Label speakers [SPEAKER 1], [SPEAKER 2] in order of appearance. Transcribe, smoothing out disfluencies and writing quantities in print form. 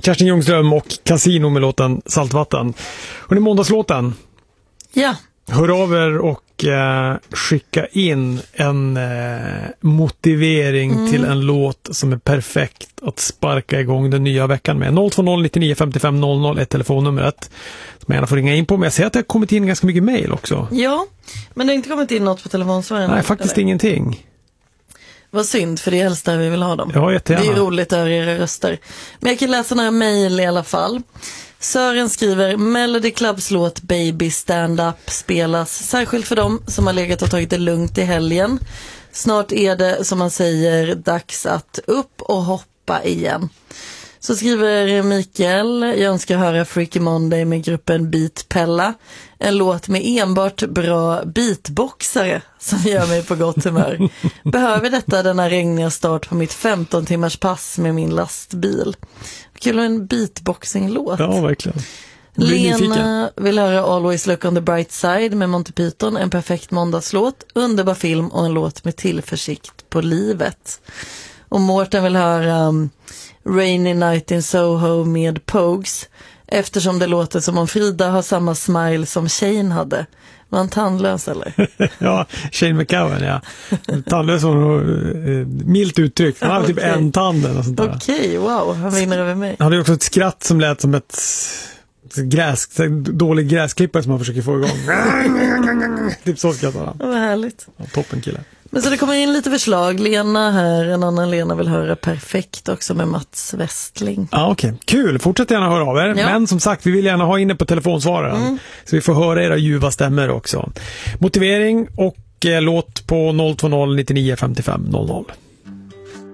[SPEAKER 1] Kerstin Ljungström och Casino med låten Saltvatten. Och det är måndagslåten.
[SPEAKER 2] Ja.
[SPEAKER 1] Hör av er och skicka in en motivering till en låt som är perfekt att sparka igång den nya veckan med. 020 99 55 00 är telefonnumret som jag gärna får ringa in på. Men jag ser att det har kommit in ganska mycket mejl också.
[SPEAKER 2] Ja, men det har inte kommit in något på telefonsvararen.
[SPEAKER 1] Nej, faktiskt
[SPEAKER 2] eller?
[SPEAKER 1] Ingenting.
[SPEAKER 2] Vad synd, för det är helst där vi vill ha dem.
[SPEAKER 1] Ja, jättegärna.
[SPEAKER 2] Det är roligt att höra era röster. Men jag kan läsa några mejl i alla fall. Sören skriver: Melody Clubs låt Baby Stand Up spelas särskilt för dem som har legat och tagit det lugnt i helgen. Snart är det, som man säger, dags att upp och hoppa igen. Så skriver Mikael: jag önskar höra Freaky Monday med gruppen Beat Pella. En låt med enbart bra beatboxare som gör mig på gott humör. Behöver detta denna regniga start på mitt 15 timmars pass med min lastbil. Kul med en beatboxing-låt.
[SPEAKER 1] Ja, verkligen.
[SPEAKER 2] Lena vill höra Always Look on the Bright Side med Monty Python. En perfekt måndagslåt, underbar film och en låt med tillförsikt på livet. Och Mårten vill höra Rainy Night in Soho med Pogues, eftersom det låter som om Frida har samma smile som Shane hade. Var han tandlös eller?
[SPEAKER 1] Ja, Shane McGowan, ja. Tandlös var milt uttryckt. Han hade typ en tand eller sånt där.
[SPEAKER 2] Okej, wow, han vinner över mig.
[SPEAKER 1] Han hade också ett skratt som lät som ett dålig gräsklippare som man försöker få igång. Typ så skrattar han.
[SPEAKER 2] Det var härligt.
[SPEAKER 1] Ja, toppen kille.
[SPEAKER 2] Men så det kommer in lite förslag. Lena här, en annan Lena vill höra Perfekt också med Mats Westling.
[SPEAKER 1] Ja, okej. Kul. Fortsätt gärna höra av er.
[SPEAKER 2] Ja.
[SPEAKER 1] Men som sagt, vi vill gärna ha inne på telefonsvararen. Så vi får höra era ljuva stämmer också. Motivering och låt på 020 99 55 00.